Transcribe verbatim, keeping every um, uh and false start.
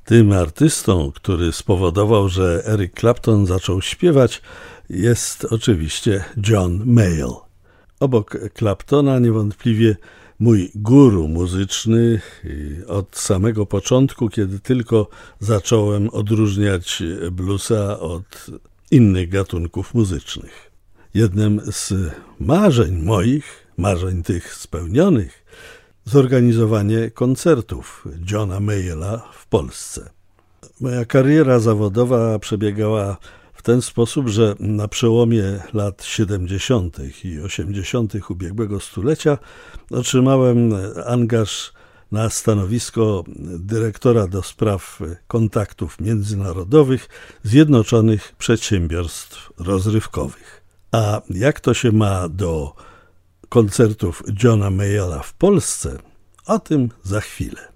Tym artystą, który spowodował, że Eric Clapton zaczął śpiewać, jest oczywiście John Mayall. Obok Claptona niewątpliwie mój guru muzyczny od samego początku, kiedy tylko zacząłem odróżniać bluesa od innych gatunków muzycznych. Jednym z marzeń moich, marzeń tych spełnionych, zorganizowanie koncertów Johna Mayalla w Polsce. Moja kariera zawodowa przebiegała w ten sposób, że na przełomie lat siedemdziesiątych i osiemdziesiątych ubiegłego stulecia otrzymałem angaż na stanowisko dyrektora do spraw kontaktów międzynarodowych Zjednoczonych Przedsiębiorstw Rozrywkowych. A jak to się ma do koncertów Johna Mayalla w Polsce, o tym za chwilę.